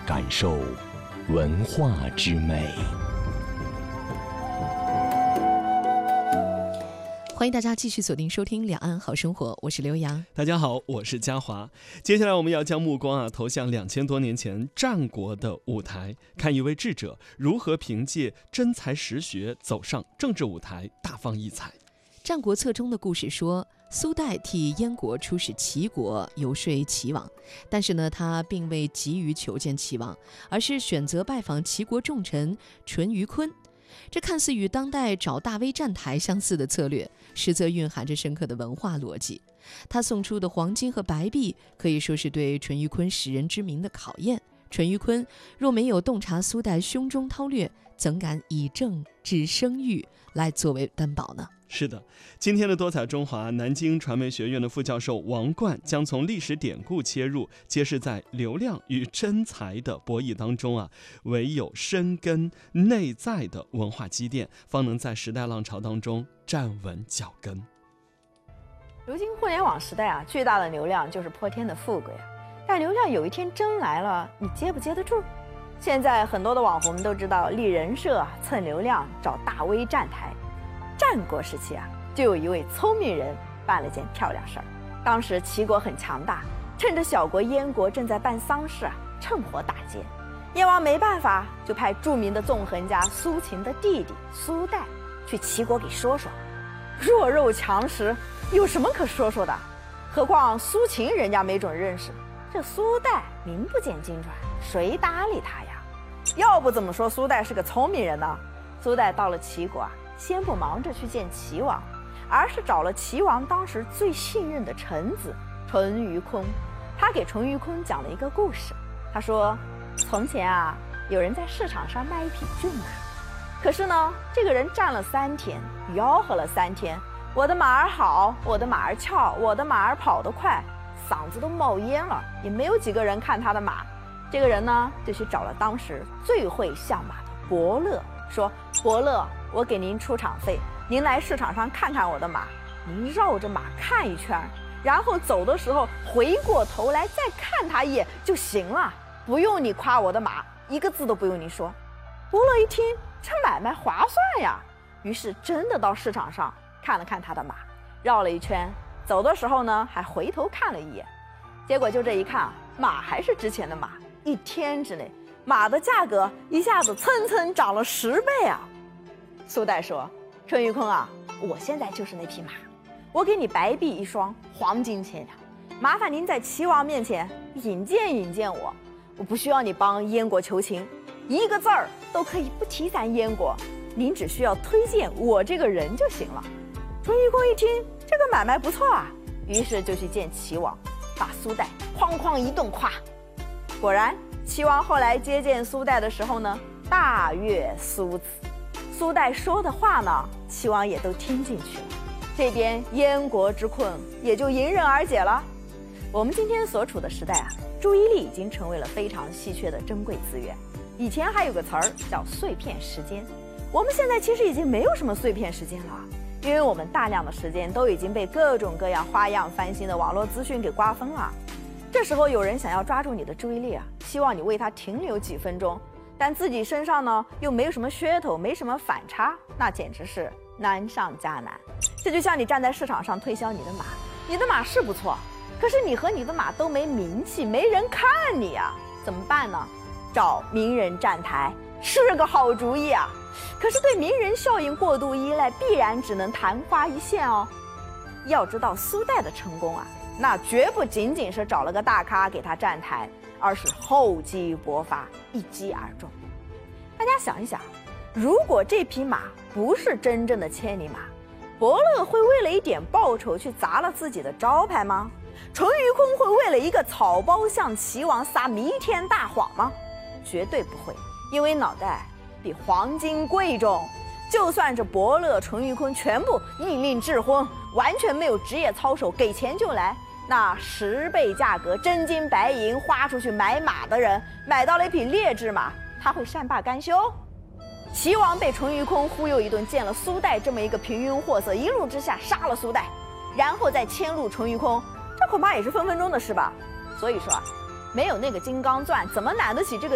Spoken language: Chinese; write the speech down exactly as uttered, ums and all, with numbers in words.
感受文化之美。 欢迎大家继续锁定收听《两岸好生活》，我是刘洋。 大家好，我是嘉华。接下来我们要将目光啊投向两千多年前战国的舞台，看一位智者如何凭借真才实学走上政治舞台，大放异彩。 《战国策》中的故事说，苏代替燕国出使齐国，游说齐王，但是呢，他并未急于求见齐王，而是选择拜访齐国重臣淳于髡。这看似与当代找大 V 站台相似的策略，实则蕴含着深刻的文化逻辑。他送出的黄金和白璧可以说是对淳于髡识人之明的考验。淳于髡若没有洞察苏代胸中韬略，怎敢以政治声誉来作为担保呢？ 是的，今天的多彩中华，南京传媒学院的副教授王冠将从历史典故切入，揭示在流量与真才的博弈当中啊，唯有深根内在的文化积淀，方能在时代浪潮当中站稳脚跟。 如今互联网时代啊，巨大的流量就是泼天的富贵啊。但流量有一天真来了，你接不接得住？现在很多的网红都知道立人设、蹭流量、找大 V 站台。战国时期啊，就有一位聪明人办了件漂亮事儿。当时齐国很强大，趁着小国燕国正在办丧事啊，趁火打劫。燕王没办法，就派著名的纵横家苏秦的弟弟苏代去齐国给说说。弱肉强食，有什么可说说的？何况苏秦人家没准认识，这苏代名不见经传，谁搭理他呀？要不怎么说苏代是个聪明人呢？苏代到了齐国啊，先不忙着去见齐王，而是找了齐王当时最信任的臣子淳于髡。他给淳于髡讲了一个故事。他说，从前啊，有人在市场上卖一匹骏马，可是呢，这个人站了三天，吆喝了三天，我的马儿好，我的马儿俏，我的马儿跑得快，嗓子都冒烟了，也没有几个人看他的马。这个人呢，就去找了当时最会相马的伯乐，说，伯乐，我给您出场费，您来市场上看看我的马，您绕着马看一圈，然后走的时候回过头来再看他一眼就行了，不用你夸我的马，一个字都不用你说。伯乐一听，这买卖划算呀，于是真的到市场上看了看他的马，绕了一圈，走的时候呢还回头看了一眼，结果就这一看，马还是之前的马，一天之内马的价格一下子蹭蹭涨了十倍啊！苏代说，淳于髡啊，我现在就是那匹马，我给你白璧一双，黄金千两，麻烦您在齐王面前引荐引荐我，我不需要你帮燕国求情，一个字儿都可以不提咱燕国，您只需要推荐我这个人就行了。淳于髡一听，这个买卖不错啊，于是就去见齐王，把苏代哐哐一顿夸。果然，齐王后来接见苏代的时候呢，大悦苏辞。苏代说的话呢，齐王也都听进去了，这边燕国之困也就迎刃而解了。我们今天所处的时代啊，注意力已经成为了非常稀缺的珍贵资源。以前还有个词儿叫碎片时间，我们现在其实已经没有什么碎片时间了，因为我们大量的时间都已经被各种各样花样翻新的网络资讯给瓜分了。这时候有人想要抓住你的注意力啊，希望你为他停留几分钟，但自己身上呢又没有什么噱头，没什么反差，那简直是难上加难。这就像你站在市场上推销你的马，你的马是不错，可是你和你的马都没名气，没人看你啊，怎么办呢？找名人站台是个好主意啊，可是对名人效应过度依赖，必然只能昙花一现哦。要知道苏代的成功啊，那绝不仅仅是找了个大咖给他站台，而是厚积薄发，一击而中。大家想一想，如果这匹马不是真正的千里马，伯乐会为了一点报酬去砸了自己的招牌吗？淳于髡会为了一个草包向齐王撒弥天大谎吗？绝对不会，因为脑袋比黄金贵重。就算这伯乐、淳于髡全部一令智昏，完全没有职业操守，给钱就来，那十倍价格真金白银花出去买马的人，买到了一匹劣质马，他会善罢甘休？齐王被淳于髡忽悠一顿，见了苏代这么一个平庸货色，一怒之下杀了苏代，然后再迁怒淳于髡，这恐怕也是分分钟的事吧。所以说啊，没有那个金刚钻，怎么揽得起这个